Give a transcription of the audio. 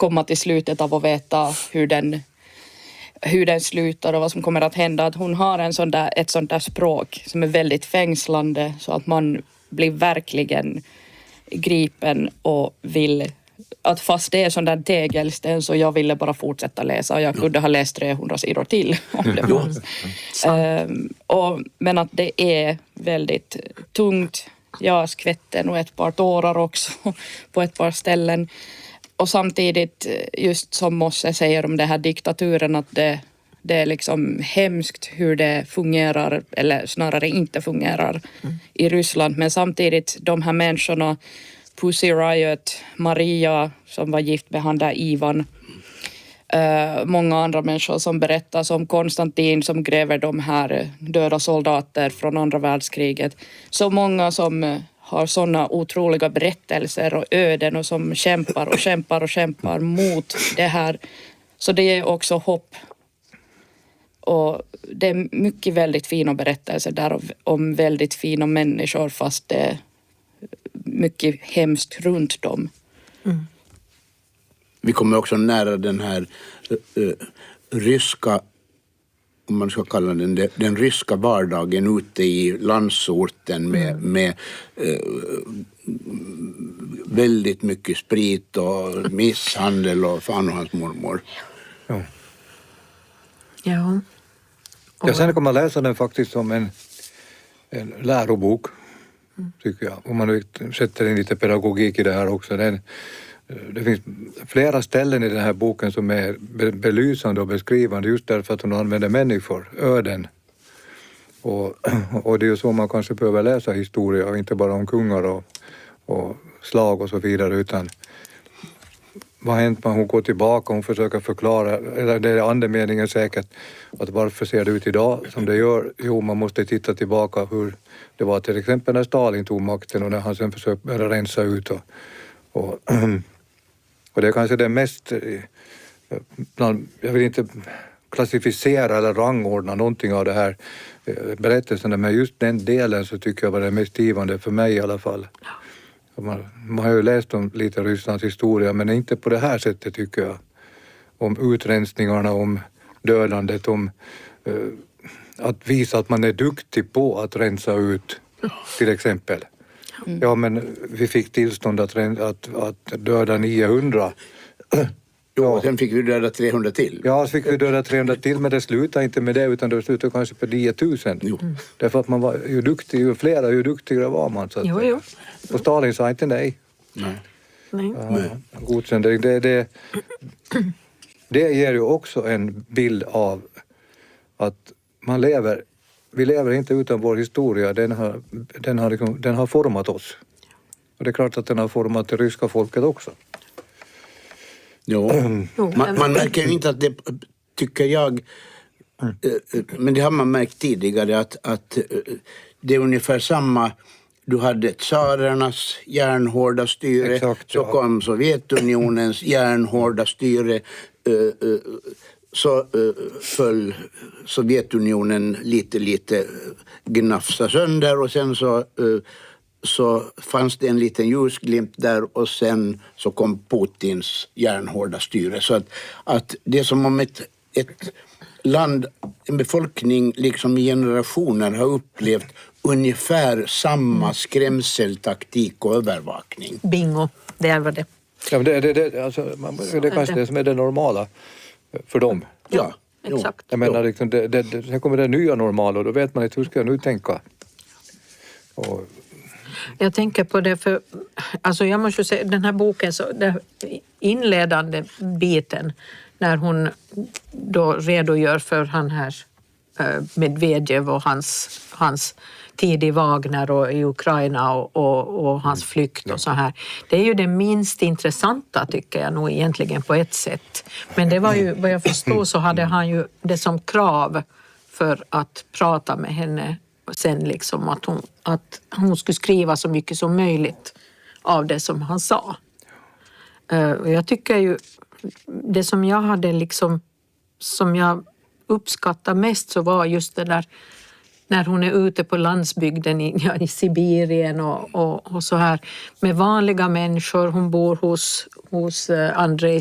komma till slutet av att veta hur den slutar och vad som kommer att hända. Att hon har ett sånt där språk som är väldigt fängslande så att man blir verkligen gripen och vill att fast det är sån där tegelsten så jag ville bara fortsätta läsa och jag kunde ha läst 300 sidor till om det var. Men att det är väldigt tungt. Jag skvätte nog ett par tårar också på ett par ställen. Och samtidigt, just som Mosse säger om det här diktaturen, att det är liksom hemskt hur det fungerar, eller snarare inte fungerar i Ryssland. Men samtidigt, de här människorna, Pussy Riot, Maria som var gift med han där Ivan, många andra människor som berättar, som Konstantin som gräver de här döda soldater från andra världskriget. Så många som har sådana otroliga berättelser och öden och som kämpar mot det här. Så det är också hopp. Och det är mycket väldigt fina berättelser där om väldigt fina människor fast det är mycket hemskt runt dem. Mm. Vi kommer också nära den här ryska, om man ska kalla den ryska vardagen ute i landsorten med väldigt mycket sprit och misshandel och fan och hans mormor. Ja. Sen kan man läsa den faktiskt som en lärobok, tycker jag. Om man sätter in lite pedagogik i det här också. Det finns flera ställen i den här boken som är belysande och beskrivande just därför att hon använder människor, öden. Och det är ju så man kanske behöver läsa historia och inte bara om kungar och slag och så vidare, utan vad hänt när hon går tillbaka, hon försöker förklara, eller det är andemeningen säkert, att varför ser det ut idag som det gör? Jo, man måste titta tillbaka hur det var till exempel när Stalin tog makten och när han sen försökte börja rensa ut och det är kanske det mest, jag vill inte klassificera eller rangordna någonting av det här berättelserna, men just den delen så tycker jag var det mest givande för mig i alla fall. Man har ju läst om lite Rysslands historia, men inte på det här sättet tycker jag. Om utrensningarna, om dödandet, om att visa att man är duktig på att rensa ut, till exempel. Ja, men vi fick tillstånd att döda 900. Ja, sen fick vi döda 300 till. Ja, så fick vi döda 300 till, men det slutade inte med det, utan det slutade kanske på 9000. Därför att man var ju duktig, ju flera, ju duktigare var man. Så att, Jo. Och Stalin sa inte nej. Nej. Godkände. Det ger ju också en bild av att vi lever inte utan vår historia. Den har format oss. Och det är klart att den har format det ryska folket också. Jo. Man märker ju inte att det, tycker jag, men det har man märkt tidigare att det är ungefär samma. Du hade tsarernas järnhårda styre, exakt, så kom Sovjetunionens järnhårda styre, så föll Sovjetunionen lite gnafsa sönder och sen så fanns det en liten ljusglimt där och sen så kom Putins järnhårda styre. Så att det är som om ett land, en befolkning liksom i generationer har upplevt ungefär samma skrämseltaktik och övervakning. Bingo, det var det. Ja, men det är kanske det som är det normala för dem. Ja, exakt. Jag menar, liksom, sen kommer det nya normala och då vet man inte hur ska jag nu tänka. Och jag tänker på det för, alltså jag måste säga, den här boken, så den inledande biten när hon då redogör för han här Medvedev och hans tid i Wagner och i Ukraina och hans flykt och så här. Det är ju det minst intressanta tycker jag nog egentligen på ett sätt. Men det var ju, vad jag förstår så hade han ju det som krav för att prata med henne sen liksom att hon skulle skriva så mycket som möjligt av det som han sa. Jag tycker ju det som jag hade liksom, som jag uppskattar mest så var just det där när hon är ute på landsbygden i Sibirien och så här med vanliga människor. Hon bor hos Andrei